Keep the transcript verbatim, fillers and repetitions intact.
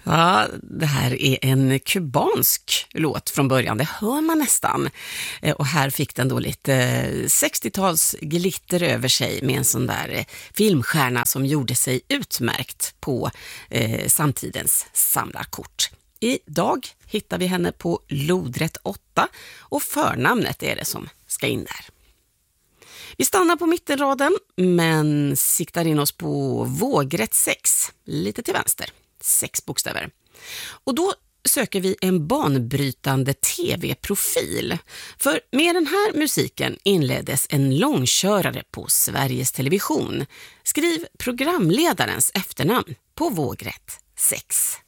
Ja, det här är en kubansk låt från början, det hör man nästan. Och här fick den då lite sextiotals glitter över sig med en sån där filmstjärna som gjorde sig utmärkt på eh, samtidens samlarkort. Idag hittar vi henne på lodrätt åtta och förnamnet är det som ska in där. Vi stannar på mittenraden men siktar in oss på vågrätt sex, lite till vänster. Sex bokstäver. Och då söker vi en banbrytande tv-profil. För med den här musiken inleddes en långkörare på Sveriges Television. Skriv programledarens efternamn på vågrätt sex.